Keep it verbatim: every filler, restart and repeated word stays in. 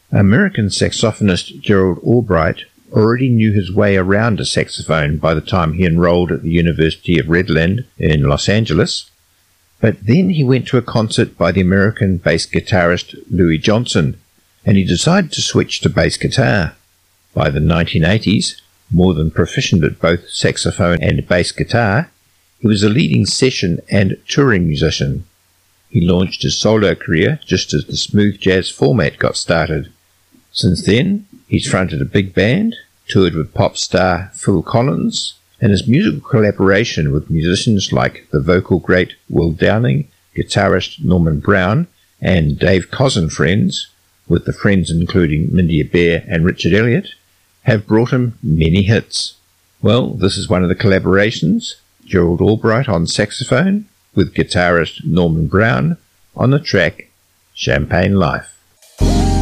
American saxophonist Gerald Albright already knew his way around a saxophone by the time he enrolled at the University of Redland in Los Angeles, but then he went to a concert by the American bass guitarist Louis Johnson, and he decided to switch to bass guitar. By the nineteen eighties, more than proficient at both saxophone and bass guitar, he was a leading session and touring musician. He launched his solo career just as the smooth jazz format got started. Since then, he's fronted a big band, toured with pop star Phil Collins, and his musical collaboration with musicians like the vocal great Will Downing, guitarist Norman Brown, and Dave Koz and Friends, with the friends including Mindy Bear and Richard Elliott, have brought him many hits. Well, this is one of the collaborations, Gerald Albright on saxophone, with guitarist Norman Brown on the track Champagne Life.